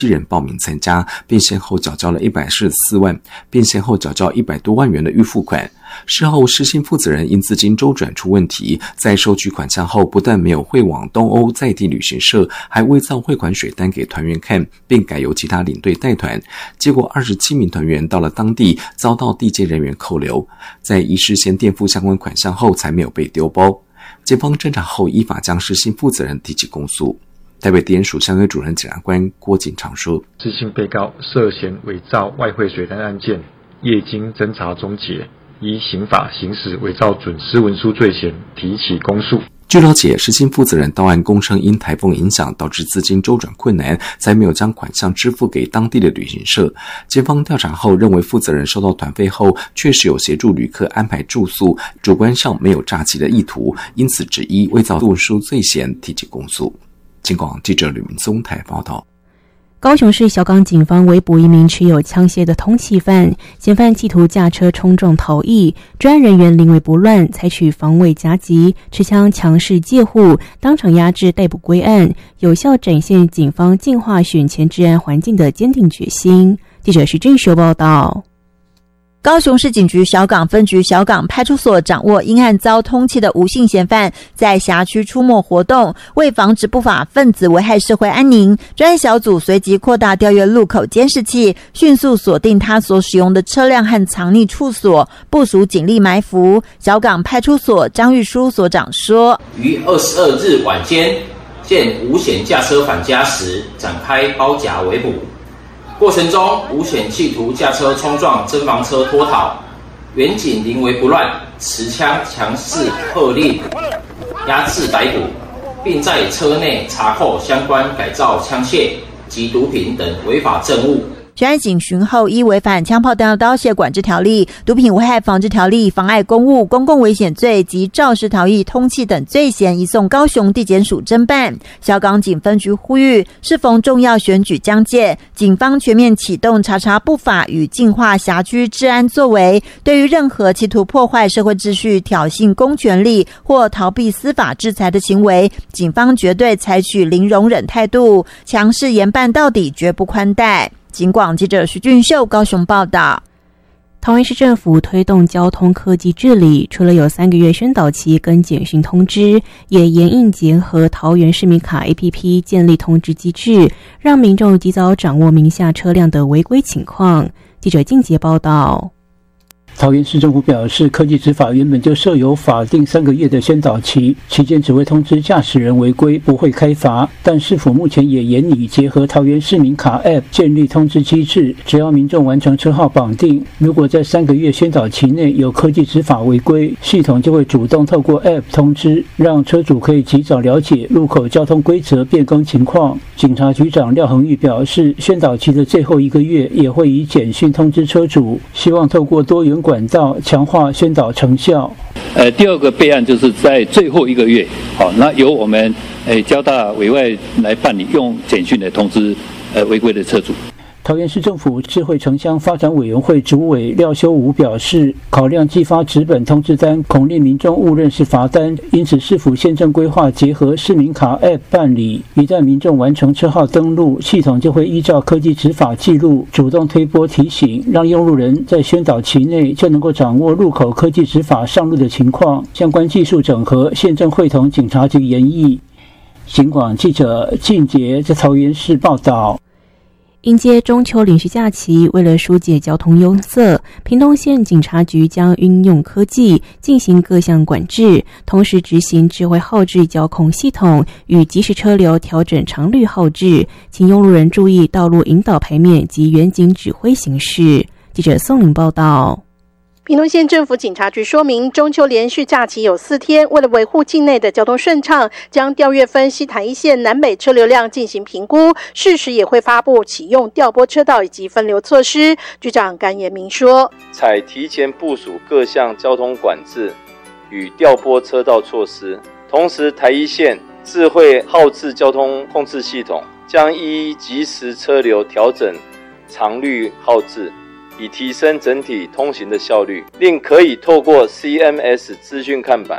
人报名参加，并先后缴交了114万，并先后缴交100多万元的预付款。事后，施信负责人因资金周转出问题，在收取款项后，不但没有汇往东欧在地旅行社，还伪造汇款水单给团员看，并改由其他领队带团。结果27名团员到了当地，遭到地接人员扣留，在已事先垫付相关款项后，才没有被丢包。检方侦查后，依法将施信负责人提起公诉。台北地检署相关主任检察官郭景长说： 施信被告涉嫌伪造外汇水单案件，业经侦查终结，依刑法行使伪造准私文书罪嫌提起公诉。 据了解，施信负责人到案供称，因台风影响导致资金周转困难，才没有将款项支付给当地的旅行社。检方调查后认为，负责人收到团费后，确实有协助旅客安排住宿，主观上没有诈欺的意图，因此只依伪造文书罪嫌提起公诉。警广记者吕明宗台报道。 高雄市小港警方围捕一名持有枪械的通缉犯，嫌犯企图驾车冲撞逃逸，专案人员临危不乱，采取防卫夹击、持枪强势戒护，当场压制逮捕归案，有效展现警方净化选前治安环境的坚定决心。记者徐俊修报道。 高雄市警局小港分局小港派出所掌握因案遭通缉的吴姓嫌犯在辖区出没活动，为防止不法分子危害社会安宁，专案小组随即扩大调阅路口监视器，迅速锁定他所使用的车辆和藏匿处所，部署警力埋伏。小港派出所张玉书所长说： 于22日晚间见吴显驾车返家时，展开包夹围捕。过程中，吴显企图驾车冲撞侦防车脱逃，员警临危不乱，持枪强势喝令压制逮捕，并在车内查扣相关改造枪械及毒品等违法证物。 全案警巡后，依违反枪炮弹药刀械管制条例、毒品危害防治条例、妨碍公务、公共危险罪及肇事逃逸、通缉等罪嫌，移送高雄地检署侦办。小港警分局呼吁，适逢重要选举将届，警方全面启动查不法与净化辖区治安作为，对于任何企图破坏社会秩序、挑衅公权力或逃避司法制裁的行为，警方绝对采取零容忍态度，强势严办到底，绝不宽待。警广记者徐俊秀高雄报道。桃园市政府推动交通科技治理，除了有3个月宣导期跟简讯通知，也严印结合桃园市民卡 APP 建立通知机制，让民众及早掌握名下车辆的违规情况。记者静杰报道。 桃园市政府表示，科技执法原本就设有法定3个月的宣导期，期间只会通知驾驶人违规，不会开罚。但市府目前也研拟结合桃园市民卡 App 建立通知机制，只要民众完成车号绑定，如果在3个月宣导期内有科技执法违规，系统就会主动透过 App 通知，让车主可以及早了解路口交通规则变更情况。警察局长廖恒玉表示，宣导期的最后1个月也会以简讯通知车主，希望透过多元管道强化宣导成效。 第二个备案就是在最后1个月，好，那由我们交大委外来办理，用简讯来通知违规的车主。 桃园市政府智慧城乡发展委员会主委廖修武表示，考量寄发纸本通知单恐令民众误认是罚单，因此市府宪政规划结合市民卡 App 办理，一旦民众完成车号登录，系统就会依照科技执法记录主动推播提醒，让用路人在宣导期内就能够掌握路口科技执法上路的情况。相关技术整合，宪政会同警察局研议。警广记者靳杰在桃园市报道。 迎接中秋连续假期，为了疏解交通拥塞，屏东县警察局将运用科技进行各项管制，同时执行智慧号志交控系统与即时车流调整常绿号志，请用路人注意道路引导牌面及远景指挥形式。记者宋玲报道。 屏东县政府警察局说明，中秋连续假期有4天，为了维护境内的交通顺畅，将调阅分析台一线南北车流量进行评估，适时也会发布启用调拨车道以及分流措施。局长甘延明说， 采提前部署各项交通管制与调拨车道措施，同时台一线智慧号志交通控制系统将依即时车流调整常绿号志，以提升整体通行的效率，另可以透过 CMS 资讯看板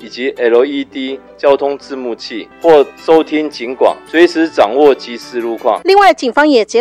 以及 LED 交通字幕器或收听警广，随时掌握即时路况。 另外，警方也结